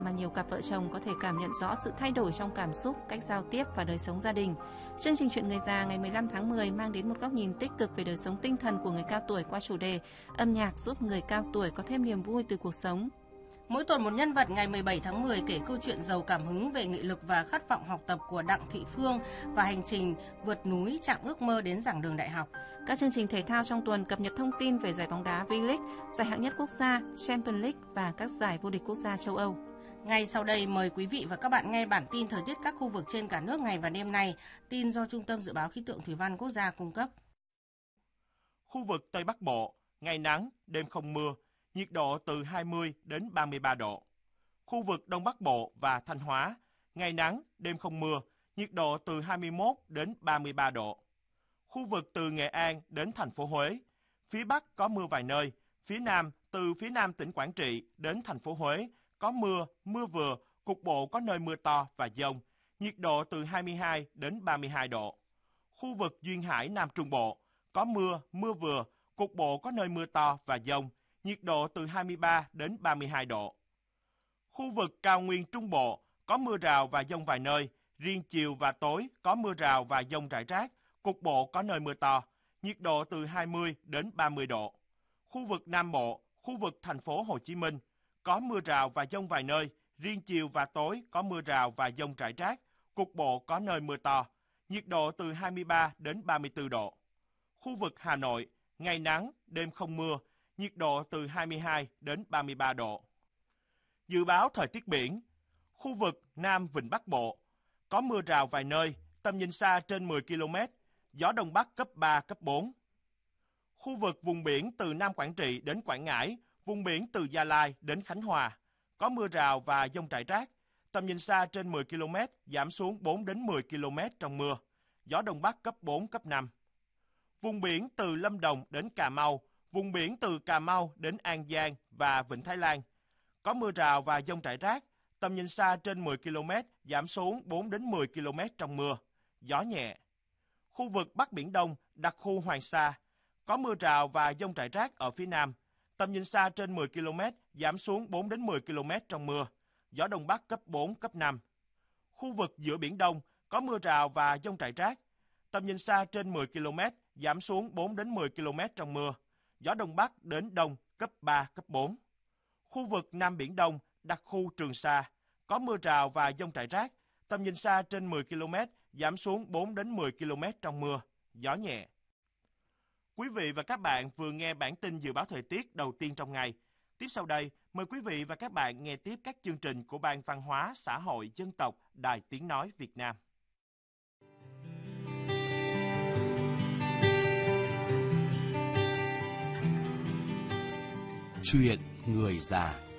mà nhiều cặp vợ chồng có thể cảm nhận rõ sự thay đổi trong cảm xúc, cách giao tiếp và đời sống gia đình. Chương trình Chuyện Người Già ngày 15 tháng 10 mang đến một góc nhìn tích cực về đời sống tinh thần của người cao tuổi qua chủ đề âm nhạc giúp người cao tuổi có thêm niềm vui từ cuộc sống. Mỗi tuần một nhân vật ngày 17 tháng 10 kể câu chuyện giàu cảm hứng về nghị lực và khát vọng học tập của Đặng Thị Phương và hành trình vượt núi chặng ước mơ đến giảng đường đại học. Các chương trình thể thao trong tuần cập nhật thông tin về giải bóng đá V-League, giải hạng nhất quốc gia, Champions League và các giải vô địch quốc gia châu Âu. Ngay sau đây mời quý vị và các bạn nghe bản tin thời tiết các khu vực trên cả nước ngày và đêm nay, tin do Trung tâm Dự báo Khí tượng Thủy văn Quốc gia cung cấp. Khu vực Tây Bắc Bộ, ngày nắng, đêm không mưa, nhiệt độ từ 20 đến 33 độ. Khu vực Đông Bắc Bộ và Thanh Hóa, ngày nắng, đêm không mưa, nhiệt độ từ 21 đến 33 độ. Khu vực từ Nghệ An đến thành phố Huế, phía Bắc có mưa vài nơi, phía Nam từ phía Nam tỉnh Quảng Trị đến thành phố Huế có mưa, mưa vừa, cục bộ có nơi mưa to và dông, nhiệt độ từ 22 đến 32 độ. Khu vực Duyên Hải Nam Trung Bộ có mưa, mưa vừa, cục bộ có nơi mưa to và dông, nhiệt độ từ 23 đến 32 độ. Khu vực Cao Nguyên Trung Bộ có mưa rào và dông vài nơi, riêng chiều và tối có mưa rào và dông rải rác, cục bộ có nơi mưa to, nhiệt độ từ 20 đến 30 độ. Khu vực Nam Bộ, khu vực thành phố Hồ Chí Minh có mưa rào và dông vài nơi, riêng chiều và tối có mưa rào và dông rải rác, cục bộ có nơi mưa to, nhiệt độ từ 23 đến 34 độ. Khu vực Hà Nội, ngày nắng, đêm không mưa, nhiệt độ từ 22 đến 33 độ. Dự báo thời tiết biển, khu vực Nam Vịnh Bắc Bộ có mưa rào vài nơi, tầm nhìn xa trên 10 km, gió Đông Bắc cấp 3, cấp 4. Khu vực vùng biển từ Nam Quảng Trị đến Quảng Ngãi, vùng biển từ Gia Lai đến Khánh Hòa, có mưa rào và dông rải rác, tầm nhìn xa trên 10 km, giảm xuống 4 đến 10 km trong mưa, gió Đông Bắc cấp 4, cấp 5. Vùng biển từ Lâm Đồng đến Cà Mau, vùng biển từ Cà Mau đến An Giang và Vịnh Thái Lan, có mưa rào và dông rải rác, tầm nhìn xa trên 10 km, giảm xuống 4 đến 10 km trong mưa, gió nhẹ. Khu vực Bắc Biển Đông, đặc khu Hoàng Sa, có mưa rào và dông rải rác ở phía Nam, tầm nhìn xa trên 10 km, giảm xuống 4 đến 10 km trong mưa, gió Đông Bắc cấp 4, cấp 5. Khu vực giữa Biển Đông có mưa rào và dông rải rác, tầm nhìn xa trên 10 km, giảm xuống 4 đến 10 km trong mưa, gió Đông Bắc đến Đông cấp 3, cấp 4. Khu vực Nam Biển Đông, đặc khu Trường Sa, có mưa rào và dông rải rác, tầm nhìn xa trên 10 km, giảm xuống 4 đến 10 km trong mưa, gió nhẹ. Quý vị và các bạn vừa nghe bản tin dự báo thời tiết đầu tiên trong ngày. Tiếp sau đây, mời quý vị và các bạn nghe tiếp các chương trình của Ban Văn hóa, Xã hội, Dân tộc, Đài Tiếng Nói Việt Nam. Chuyện người già.